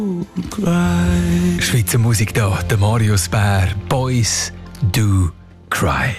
Schweizer Musik da, der Marius Bär, Boys Do Cry.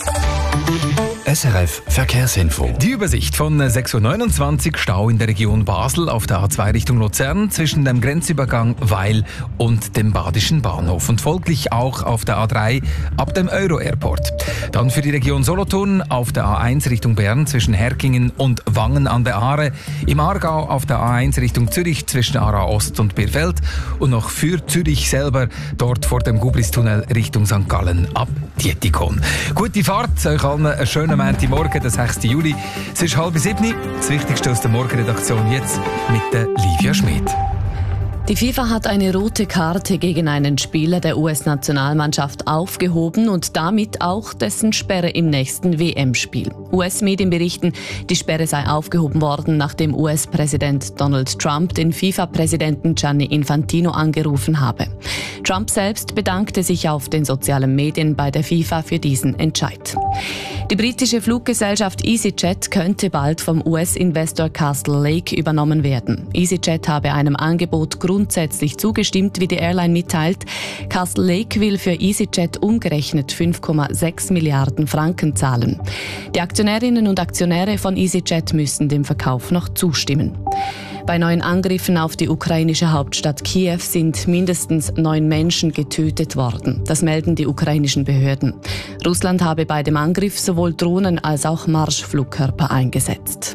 SRF Verkehrsinfo. Die Übersicht von 6.29 Uhr, Stau in der Region Basel auf der A2 Richtung Luzern zwischen dem Grenzübergang Weil und dem Badischen Bahnhof und folglich auch auf der A3 ab dem Euro-Airport. Dann für die Region Solothurn auf der A1 Richtung Bern zwischen Herkingen und Wangen an der Aare, im Aargau auf der A1 Richtung Zürich zwischen Aarau Ost und Birfeld und noch für Zürich selber dort vor dem Gubristunnel Richtung St. Gallen ab Dietikon. Gute Fahrt, euch allen einen schönen Montagmorgen, der 6. Juli. Es ist 6:30. Das Wichtigste aus der Morgenredaktion jetzt mit der Livia Schmid. Die FIFA hat eine rote Karte gegen einen Spieler der US-Nationalmannschaft aufgehoben und damit auch dessen Sperre im nächsten WM-Spiel. US-Medien berichten, die Sperre sei aufgehoben worden, nachdem US-Präsident Donald Trump den FIFA-Präsidenten Gianni Infantino angerufen habe. Trump selbst bedankte sich auf den sozialen Medien bei der FIFA für diesen Entscheid. Die britische Fluggesellschaft EasyJet könnte bald vom US-Investor Castle Lake übernommen werden. EasyJet habe einem Angebot grundsätzlich zugestimmt, wie die Airline mitteilt. Castle Lake will für EasyJet umgerechnet 5,6 Milliarden Franken zahlen. Die Aktionärinnen und Aktionäre von EasyJet müssen dem Verkauf noch zustimmen. Bei neuen Angriffen auf die ukrainische Hauptstadt Kiew sind mindestens 9 Menschen getötet worden. Das melden die ukrainischen Behörden. Russland habe bei dem Angriff sowohl Drohnen als auch Marschflugkörper eingesetzt.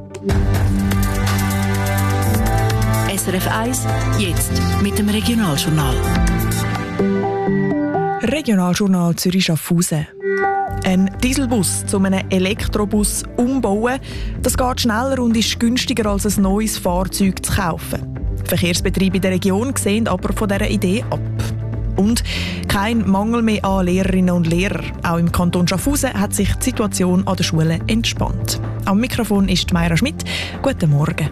SRF 1, jetzt mit dem Regionaljournal. Regionaljournal Zürich-Schaffhausen. Ein Dieselbus zu einem Elektrobus umbauen, das geht schneller und ist günstiger als ein neues Fahrzeug zu kaufen. Verkehrsbetriebe in der Region sehen aber von dieser Idee ab. Und kein Mangel mehr an Lehrerinnen und Lehrern. Auch im Kanton Schaffhausen hat sich die Situation an den Schulen entspannt. Am Mikrofon ist Mayra Schmidt. Guten Morgen.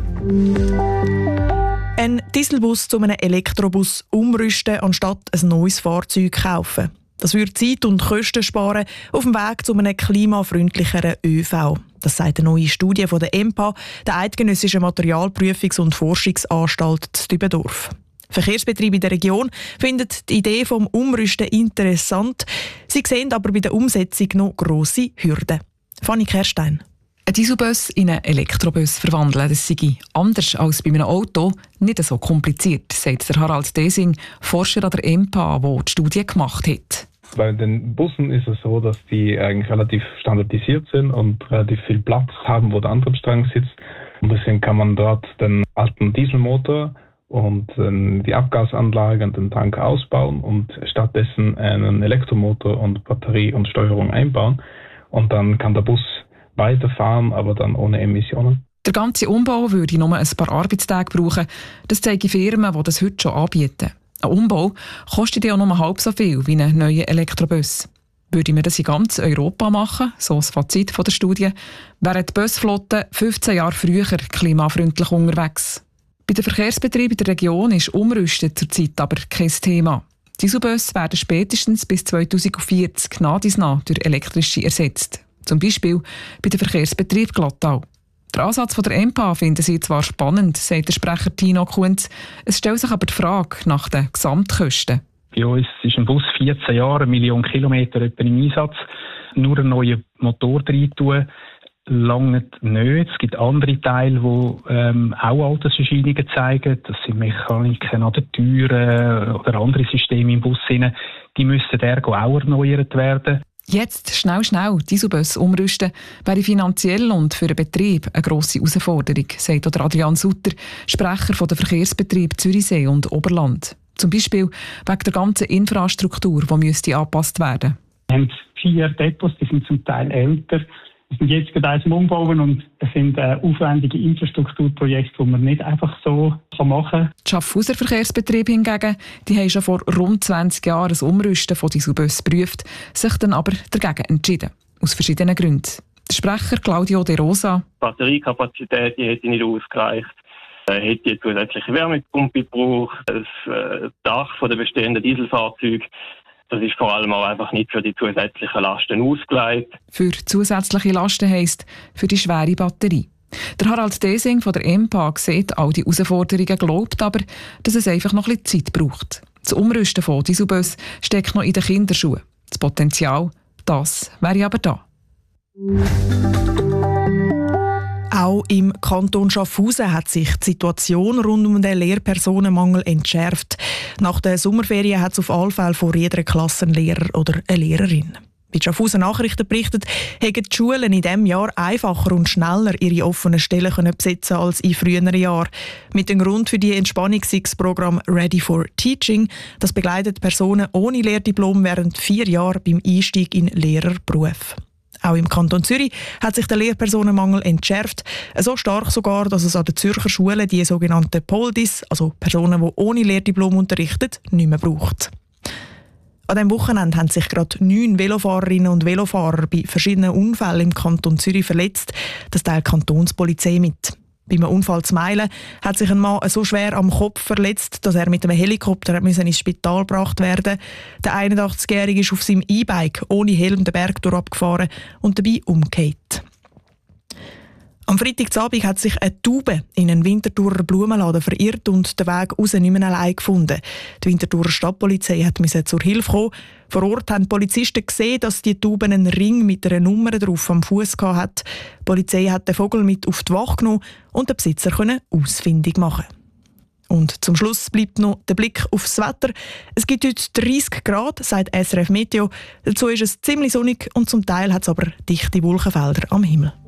Ein Dieselbus zu einem Elektrobus umrüsten, anstatt ein neues Fahrzeug kaufen. Das würde Zeit und Kosten sparen auf dem Weg zu einem klimafreundlicheren ÖV. Das sagt eine neue Studie von der EMPA, der Eidgenössischen Materialprüfungs- und Forschungsanstalt zu Dübendorf. Verkehrsbetriebe in der Region finden die Idee vom Umrüsten interessant. Sie sehen aber bei der Umsetzung noch grosse Hürden. Fanny Kerstein. Ein Dieselbus in einen Elektrobus verwandeln, das sei anders als bei einem Auto nicht so kompliziert, sagt der Harald Desing, Forscher an der EMPA, der die Studie gemacht hat. Bei den Bussen ist es so, dass die eigentlich relativ standardisiert sind und relativ viel Platz haben, wo der Antriebsstrang sitzt. Und deswegen kann man dort den alten Dieselmotor und die Abgasanlage und den Tank ausbauen und stattdessen einen Elektromotor und Batterie und Steuerung einbauen. Und dann kann der Bus weiterfahren, aber dann ohne Emissionen. Der ganze Umbau würde nur ein paar Arbeitstage brauchen. Das zeigen Firmen, die das heute schon anbieten. Ein Umbau kostet ja nur halb so viel wie ein neuer Elektrobus. Würde man das in ganz Europa machen, so das Fazit von der Studie, wären die Busflotte 15 Jahre früher klimafreundlich unterwegs. Bei den Verkehrsbetrieben in der Region ist Umrüsten zurzeit aber kein Thema. Dieselbusse werden spätestens bis 2040 nach dies nach durch elektrische ersetzt. Zum Beispiel bei den Verkehrsbetrieb Glattal. Der Ansatz von der EMPA finden sie zwar spannend, sagt der Sprecher Tino Kunz. Es stellt sich aber die Frage nach den Gesamtkosten. Bei uns ist ein Bus 14 Jahre, 1 Million Kilometer etwa im Einsatz. Nur einen neuen Motor reintun, langt nicht. Es gibt andere Teile, die auch Alterserscheinungen zeigen. Das sind Mechaniken an den Türen oder andere Systeme im Bus. Die müssten auch erneuert werden. Jetzt schnell Dieselbus umrüsten wäre finanziell und für den Betrieb eine grosse Herausforderung, sagt Adrian Sutter, Sprecher von der Verkehrsbetrieb Zürichsee und Oberland. Zum Beispiel wegen der ganzen Infrastruktur, die müsste angepasst werden. Wir haben 4 Depots, die sind zum Teil älter. Wir sind jetzt gerade am Umbauen und es sind aufwendige Infrastrukturprojekte, die man nicht einfach so machen kann. Die Schaffhauser Verkehrsbetriebe hingegen, die haben schon vor rund 20 Jahren das Umrüsten von Dieselbussen geprüft, sich dann aber dagegen entschieden. Aus verschiedenen Gründen. Der Sprecher Claudio De Rosa. Die Batteriekapazität die hätte nicht ausgereicht. Hätte die zusätzliche Wärmepumpe gebraucht. Das Dach der bestehenden Dieselfahrzeuge. Das ist vor allem auch einfach nicht für die zusätzlichen Lasten ausgelegt. Für zusätzliche Lasten heisst für die schwere Batterie. Der Harald Desing von der EMPA sieht all die Herausforderungen, glaubt aber, dass es einfach noch ein bisschen Zeit braucht. Das Umrüsten von Dieselbussen steckt noch in den Kinderschuhen. Das Potenzial, das wäre aber da. Auch im Kanton Schaffhausen hat sich die Situation rund um den Lehrpersonenmangel entschärft. Nach der Sommerferien hat es auf alle Fälle vor jeder Klasse einen Lehrer oder eine Lehrerin. Wie die Schaffhauser Nachrichten berichtet, haben die Schulen in diesem Jahr einfacher und schneller ihre offenen Stellen besetzen als in früheren Jahren. Mit dem Grund für die Entspannung sei das Programm Ready for Teaching. Das begleitet Personen ohne Lehrdiplom während 4 Jahren beim Einstieg in den Lehrerberuf. Auch im Kanton Zürich hat sich der Lehrpersonenmangel entschärft. So stark sogar, dass es an den Zürcher Schulen die sogenannten POLDIS, also Personen, die ohne Lehrdiplom unterrichten, nicht mehr braucht. An diesem Wochenende haben sich gerade 9 Velofahrerinnen und Velofahrer bei verschiedenen Unfällen im Kanton Zürich verletzt. Das teilt die Kantonspolizei mit. Bei einem Unfall zu Meilen hat sich ein Mann so schwer am Kopf verletzt, dass er mit einem Helikopter ins Spital gebracht werden musste. Der 81-Jährige ist auf seinem E-Bike ohne Helm den Berg abgefahren und dabei umgekehrt. Am Freitagabend hat sich eine Taube in einen Winterthurer Blumenladen verirrt und den Weg raus nicht mehr allein gefunden. Die Winterthurer Stadtpolizei musste zur Hilfe kommen. Vor Ort haben die Polizisten gesehen, dass die Taube einen Ring mit einer Nummer drauf am Fuß hatte. Die Polizei hat den Vogel mit auf die Wache genommen und den Besitzer ausfindig machen. Und zum Schluss bleibt noch der Blick aufs Wetter. Es gibt heute 30 Grad, sagt SRF Meteo. Dazu ist es ziemlich sonnig und zum Teil hat es aber dichte Wolkenfelder am Himmel.